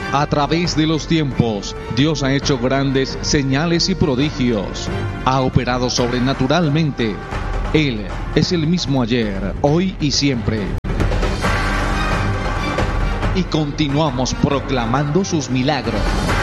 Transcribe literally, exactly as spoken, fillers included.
A través de los tiempos, Dios ha hecho grandes señales y prodigios. Ha operado sobrenaturalmente. Él es el mismo ayer, hoy y siempre. Y continuamos proclamando sus milagros.